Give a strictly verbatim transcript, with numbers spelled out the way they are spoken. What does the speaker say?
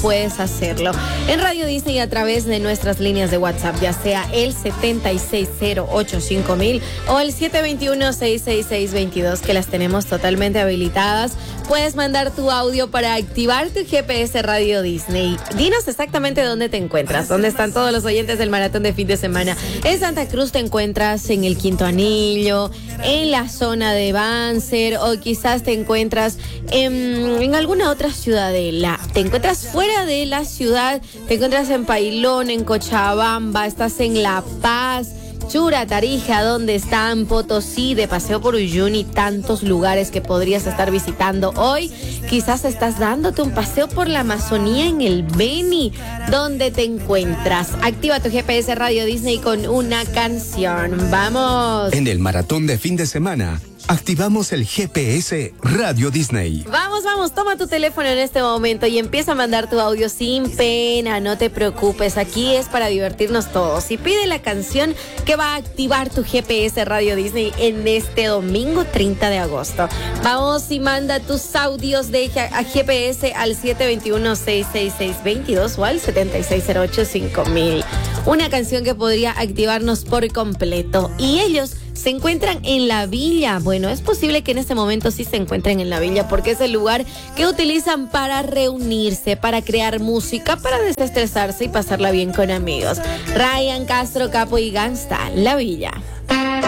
puedes hacerlo en Radio Disney a través de nuestras líneas de WhatsApp, ya sea el setenta y seis cero ocho cinco mil o el siete dos uno, seis seis seis, dos dos, que las tenemos totalmente habilitadas. Puedes mandar tu audio para activar tu G P S Radio Disney. Dinos exactamente dónde te encuentras, dónde están todos los oyentes del maratón de fin de semana. En Santa Cruz te encuentras en el Quinto Anillo, en la zona de Banzer, o quizás te encuentras en, en alguna otra ciudadela. Te encuentras fuera de la ciudad, te encuentras en Pailón, en Cochabamba, estás en La Paz, Chura, Tarija, donde están Potosí, de paseo por Uyuni, tantos lugares que podrías estar visitando hoy. Quizás estás dándote un paseo por la Amazonía en el Beni, donde te encuentras. Activa tu G P S Radio Disney con una canción. ¡Vamos! En el maratón de fin de semana, activamos el G P S Radio Disney. Vamos, vamos, toma tu teléfono en este momento y empieza a mandar tu audio sin pena, no te preocupes, aquí es para divertirnos todos. Y pide la canción que va a activar tu G P S Radio Disney en este domingo treinta de agosto. Vamos y manda tus audios de a G P S al siete dos uno, seis seis seis, dos dos o al setenta y seis cero ocho cinco mil. Una canción que podría activarnos por completo. Y ellos se encuentran en la villa. Bueno, es posible que en este momento sí se encuentren en la villa, porque es el lugar que utilizan para reunirse, para crear música, para desestresarse y pasarla bien con amigos. Ryan Castro, Capo y Gangsta, La Villa.